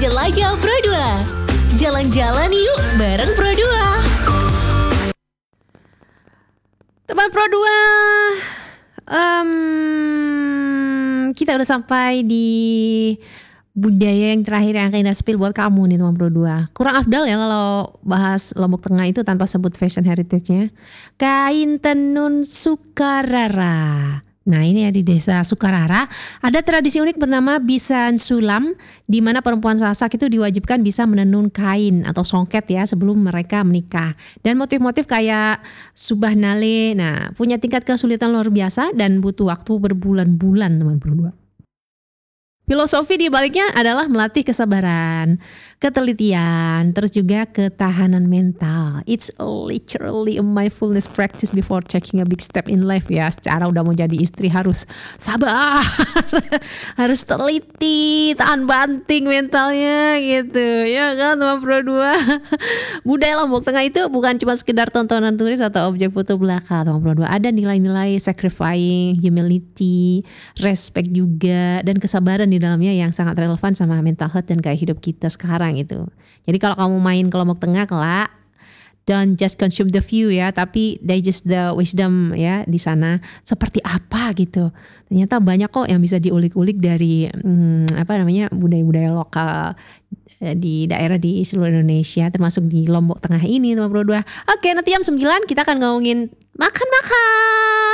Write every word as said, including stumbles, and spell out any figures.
Jelajah Pro dua. Jalan-jalan yuk bareng Pro dua. Teman Pro dua, um, kita udah sampai di budaya yang terakhir yang akan kita spill buat kamu nih teman Pro dua. Kurang afdal ya kalau bahas Lombok Tengah itu tanpa sebut fashion heritage-nya. Kain tenun Sukarara. Nah ini ya di desa Sukarara ada tradisi unik bernama Bisan Sulam, di mana perempuan Sasak itu diwajibkan bisa menenun kain atau songket ya sebelum mereka menikah. Dan motif-motif kayak subah nale, nah punya tingkat kesulitan luar biasa dan butuh waktu berbulan-bulan teman Pro dua. Filosofi di baliknya adalah melatih kesabaran, ketelitian, terus juga ketahanan mental. It's literally a mindfulness practice before taking a big step in life ya. Secara udah mau jadi istri harus sabar, harus teliti, tahan banting mentalnya gitu. Ya kan teman Pro dua. Budaya Lombok Tengah itu bukan cuma sekedar tontonan turis atau objek foto belaka teman Pro dua. Ada nilai-nilai sacrificing, humility, respect juga, dan kesabaran di dalamnya yang sangat relevan sama mental health dan gaya hidup kita sekarang itu. Jadi kalau kamu main ke Lombok Tengah kelak, don't just consume the view ya, tapi digest the wisdom ya di sana seperti apa gitu. Ternyata banyak kok yang bisa diulik-ulik dari hmm, apa namanya budaya-budaya lokal di daerah di seluruh Indonesia, termasuk di Lombok Tengah ini teman Pro dua. Oke, nanti jam sembilan kita akan ngomongin makan-makan.